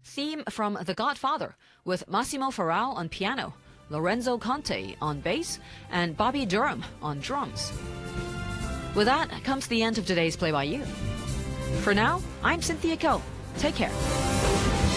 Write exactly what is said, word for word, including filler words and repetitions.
theme from The Godfather with Massimo Ferral on piano, Lorenzo Conte on bass, and Bobby Durham on drums. With that comes the end of today's Play by You. For now, I'm Cynthia Ko. Take care.